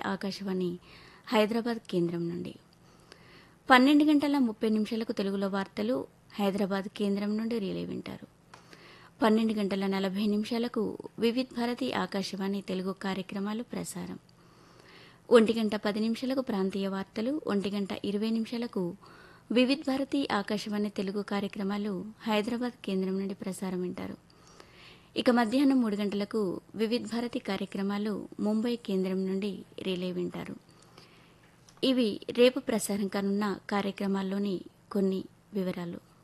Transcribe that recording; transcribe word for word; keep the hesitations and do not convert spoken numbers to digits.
ఆకాశవాణి హైదరాబాద్ కేంద్రం నుండి. పన్నెండు గంటల ముప్పై నిమిషాలకు తెలుగులో వార్తలు హైదరాబాద్ కేంద్రం నుండి రిలే వింటారు. పన్నెండు గంటల నలభై నిమిషాలకు వివిధ్ భారతి ఆకాశవాణి తెలుగు కార్యక్రమాలు ప్రసారం. ఒంటి గంట పది నిమిషాలకు ప్రాంతీయ వార్తలు, ఒంటి గంట ఇరవై నిమిషాలకు వివిధ్ భారతి ఆకాశవాణి తెలుగు కార్యక్రమాలు హైదరాబాద్ కేంద్రం నుండి ప్రసారం వింటారు. ఇక మధ్యాహ్నం మూడు గంటలకు వివిధ్ భారతి కార్యక్రమాలు ముంబై కేంద్రం నుండి రిలే వింటారు. ఇవి రేపు ప్రసారం కానున్న కార్యక్రమాల్లోని కొన్ని వివరాలు.